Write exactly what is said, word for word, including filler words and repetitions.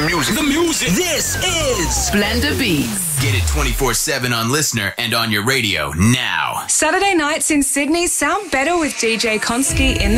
music. The music. This is Splendor Beats. Get it twenty-four seven on Listener and on your radio now. Saturday nights in Sydney sound better with D J Konski in